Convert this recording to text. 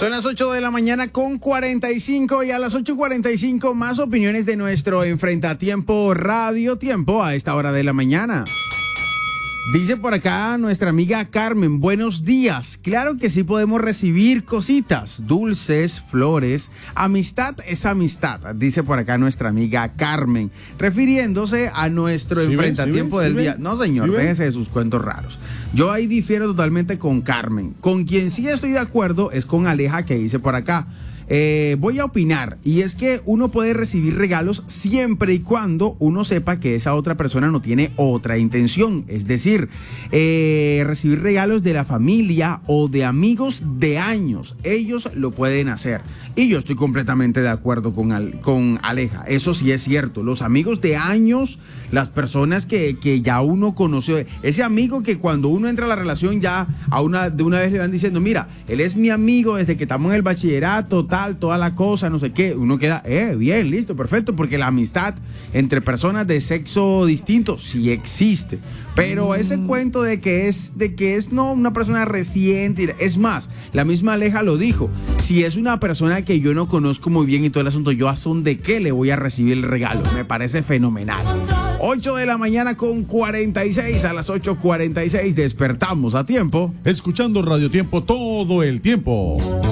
Son las 8 de la mañana con 45 y a las 8:45 más opiniones de nuestro Enfrentatiempo Radio Tiempo a esta hora de la mañana. Dice por acá nuestra amiga Carmen, buenos días. Claro que sí podemos recibir cositas, dulces, flores. Amistad es amistad, dice por acá nuestra amiga Carmen, refiriéndose a nuestro enfrentatiempo del día. No, señor, déjese de sus cuentos raros. Yo ahí difiero totalmente con Carmen. Con quien sí estoy de acuerdo es con Aleja, que dice por acá. Voy a opinar, y es que uno puede recibir regalos siempre y cuando uno sepa que esa otra persona no tiene otra intención, es decir, recibir regalos de la familia o de amigos de años, ellos lo pueden hacer, y yo estoy completamente de acuerdo con Aleja, eso sí es cierto, los amigos de años, las personas que ya uno conoció, ese amigo que cuando uno entra a la relación ya de una vez le van diciendo, mira, él es mi amigo desde que estamos en el bachillerato, toda la cosa, no sé qué, uno queda, bien, listo, perfecto, porque la amistad entre personas de sexo distinto sí existe, pero ese cuento de que es no una persona reciente, es más, la misma Aleja lo dijo, si es una persona que yo no conozco muy bien y todo el asunto, yo a son de qué le voy a recibir el regalo, me parece fenomenal. 8 de la mañana con 46, a las 8:46 despertamos a tiempo, escuchando Radio Tiempo todo el tiempo.